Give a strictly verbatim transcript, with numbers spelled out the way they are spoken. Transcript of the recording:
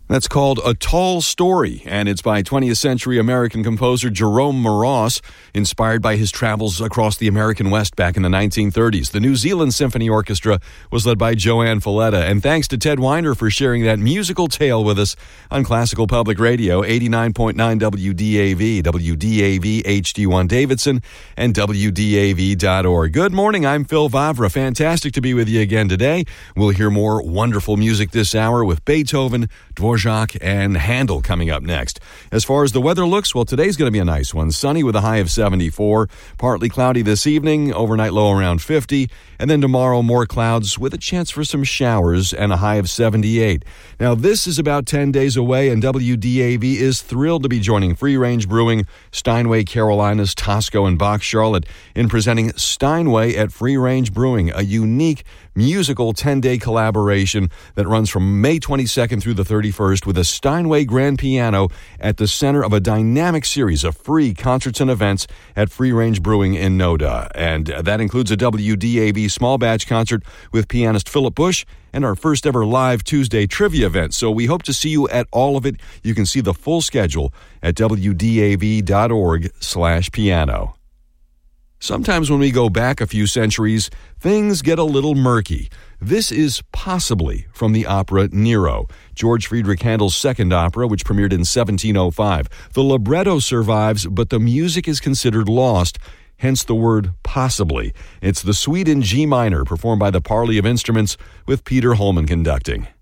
That's called A Tall Story, and it's by twentieth century American composer Jerome Moross, inspired by his travels across the American West back in the nineteen thirties. The New Zealand Symphony Orchestra was led by Joanne Falletta, and thanks to Ted Weiner for sharing that musical tale with us on Classical Public Radio, eighty-nine point nine W D A V, W D A V H D one Davidson, and W D A V dot org. Good morning, I'm Phil Vavra. Fantastic to be with you again today. We'll hear more wonderful music this hour with Beethoven, Dvorak, and Handel coming up next. As far as the weather looks, well, today's going to be a nice one. Sunny with a high of seventy-four. Partly cloudy this evening, overnight low around fifty. And then tomorrow, more clouds with a chance for some showers and a high of seventy-eight. Now, this is about ten days away, and W D A V is thrilled to be joining Free Range Brewing, Steinway Carolinas, Tosco, and Bach Charlotte in presenting Steinway at Free Range Brewing, a unique musical ten-day collaboration that runs from May twenty-second through the thirty-first with a Steinway grand piano at the center of a dynamic series of free concerts and events at Free Range Brewing in Noda. And that includes a W D A V small batch concert with pianist Philip Bush and our first ever live Tuesday trivia event. So we hope to see you at all of it. You can see the full schedule at W D A V dot org slash piano. Sometimes when we go back a few centuries, things get a little murky. This is possibly from the opera Nero, George Friedrich Handel's second opera, which premiered in seventeen oh five. The libretto survives, but the music is considered lost, hence the word possibly. It's the Suite in G minor, performed by the Parley of Instruments, with Peter Holman conducting.